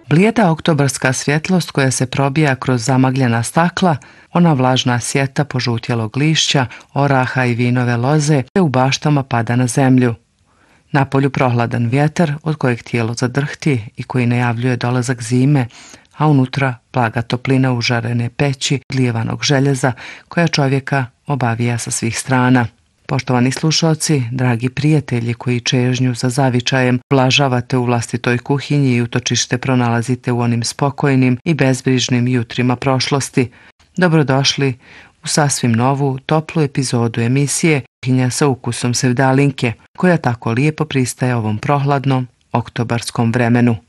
Blijeda oktobarska svjetlost koja se probija kroz zamagljena stakla, ona vlažna sjeta požutjelog lišća, oraha i vinove loze te u baštama pada na zemlju. Napolju prohladan vjetar od kojeg tijelo zadrhti i koji najavljuje dolazak zime, a unutra blaga toplina užarene peći lijevanog željeza koja čovjeka obavija sa svih strana. Poštovani slušalci, dragi prijatelji koji čežnju za zavičajem blažavate u vlastitoj kuhinji i utočište pronalazite u onim spokojnim i bezbrižnim jutrima prošlosti, dobrodošli u sasvim novu, toplu epizodu emisije Kuhinja sa ukusom sevdalinke, koja tako lijepo pristaje ovom prohladnom oktobarskom vremenu.